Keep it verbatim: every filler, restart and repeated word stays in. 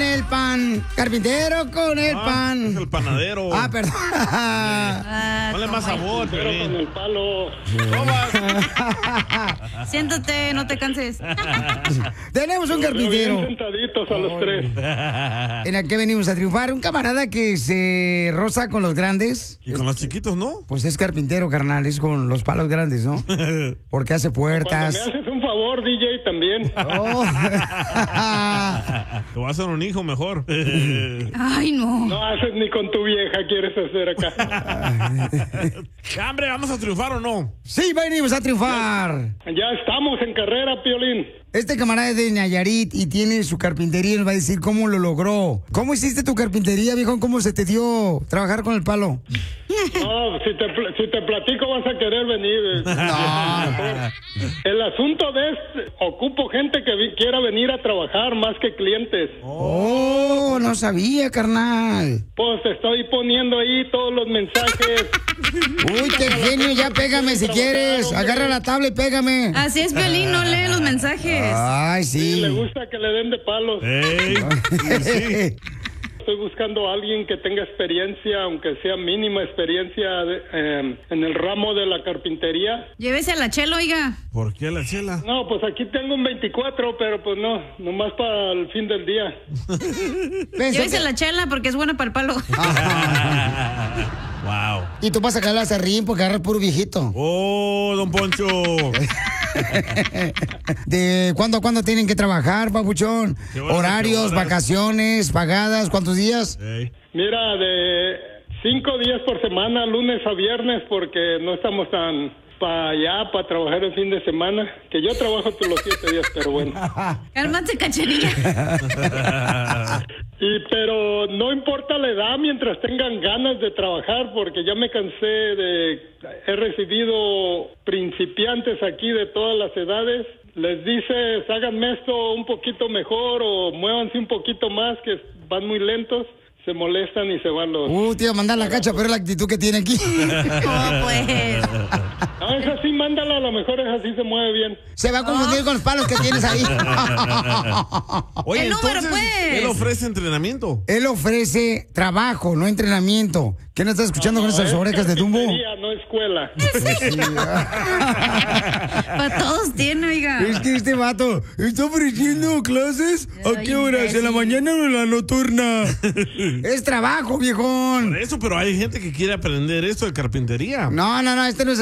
el pan, carpintero con el Ah, pan. es el panadero. Ah, perdón. Ah, Ponle más sabor, Pero con Piolín. el palo. siéntate, no te canses. Tenemos un Bien carpintero sentaditos a los tres. en el que venimos a triunfar. Un camarada que se roza con los grandes. Y con los chiquitos, ¿no? Pues es carpintero, carnal, es con los palos grandes, ¿no? Porque hace Cuando me puertas. haces un favor, D J, también. Oh. Te voy a hacer un hijo mejor. Ay, no. No haces ni con tu vieja quieres hacer acá. ¡Hombre, vamos a triunfar o no! Sí, venimos a triunfar. Ya estamos en carrera, Piolín. Este camarada es de Nayarit y tiene su carpintería y nos va a decir cómo lo logró. ¿Cómo hiciste tu carpintería, viejo? ¿Cómo se te dio trabajar con el palo? No, si te, pl- si te platico vas a querer venir. No. El asunto de este, ocupo gente que vi- quiera venir a trabajar más que clientes. Oh, no sabía, carnal. Pues te estoy poniendo ahí todos los mensajes. Uy, qué genio, ya pégame si quieres. Agarra la tabla y pégame. Así es, Piolín, no lee los mensajes. Ay, Sí, le sí. gusta que le den de palos. ¡Ey! Sí. Estoy buscando a alguien que tenga experiencia, aunque sea mínima experiencia, de- eh, en el ramo de la carpintería. Llévese a la chela, oiga. ¿Por qué la chela? No, pues aquí tengo un veinticuatro, pero pues no, nomás para el fin del día. Pensé Llévese que- a la chela porque es buena para el palo. Wow. Y tú vas a sacar la serrín porque agarras puro viejito. ¡Oh, don Poncho! ¿De cuándo a cuándo tienen que trabajar, papuchón? ¿Qué horas, Horarios, qué horas? vacaciones, pagadas, ¿cuántos días? Ey. Mira, de cinco días por semana, lunes a viernes, porque no estamos tan para allá, para trabajar el fin de semana, que yo trabajo todos los siete días, pero bueno. Cálmate, cachanilla. Y pero no importa la edad mientras tengan ganas de trabajar, porque ya me cansé de... He recibido principiantes aquí de todas las edades. Les dices, háganme esto un poquito mejor o muévanse un poquito más, que van muy lentos. Se molestan y se van los... Uh, te iba a mandar la cacha, pero es la actitud que tiene aquí. No, pues. No, es así, mándala, a lo mejor es así, se mueve bien. Se va a confundir con los palos que tienes ahí. Oye, El número, entonces, pues. él ofrece entrenamiento. Él ofrece trabajo, no entrenamiento. ¿Qué no estás escuchando con esas Es orejas de tumbo? carpintería, no escuela. Para todos tiene, oiga. Es que este vato está ofreciendo clases. ¿A Ay, qué horas? ¿En la imbécil. mañana o en la nocturna? Es trabajo, viejón. Por eso, pero hay gente que quiere aprender esto de carpintería. No, no, no, este no es